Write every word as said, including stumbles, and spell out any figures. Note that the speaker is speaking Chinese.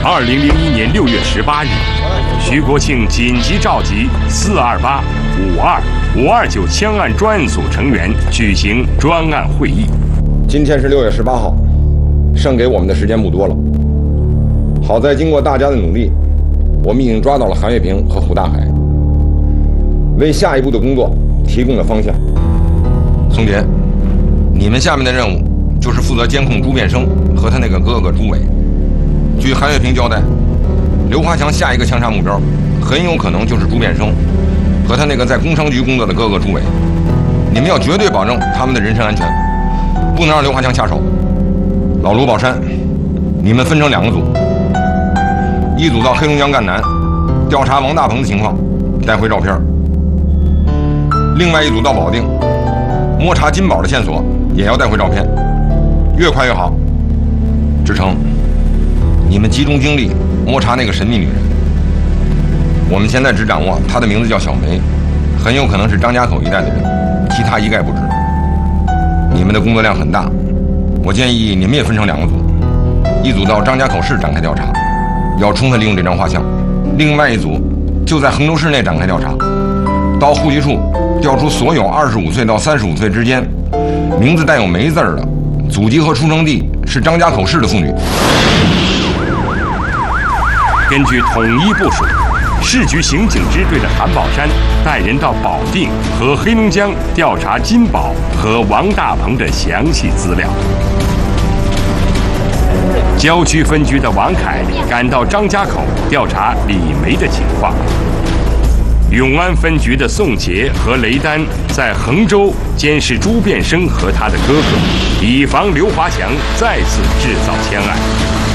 二零零一年六月十八日，徐国庆紧急召集四二八、五二、五二九枪案专案组成员举行专案会议。 今天是六月十八号，剩给我们的时间不多了。好在经过大家的努力，我们已经抓到了韩月平和胡大海，为下一步的工作提供了方向。松杰，你们下面的任务就是负责监控朱变生和他那个哥哥朱伟。据韩月平交代，刘华强下一个枪杀目标很有可能就是朱变生和他那个在工商局工作的哥哥朱伟。你们要绝对保证他们的人身安全，不能让刘华强下手。老卢、宝山，你们分成两个组，一组到黑龙江赣南调查王大鹏的情况，带回照片；另外一组到保定摸查金宝的线索，也要带回照片，越快越好。志成，你们集中精力摸查那个神秘女人。我们现在只掌握她的名字叫小梅，很有可能是张家口一带的人，其他一概不知。你们的工作量很大，我建议你们也分成两个组，一组到张家口市展开调查，要充分利用这张画像；另外一组就在衡州市内展开调查，到户籍处调出所有二十五岁到三十五岁之间名字带有梅字儿的，祖籍和出生地是张家口市的妇女。 根据统一部署，市局刑警支队的韩宝山带人到保定和黑龙江调查金宝和王大鹏的详细资料。郊区分局的王凯赶到张家口调查李梅的情况。永安分局的宋杰和雷丹在衡州监视朱变生和他的哥哥，以防刘华强再次制造枪案。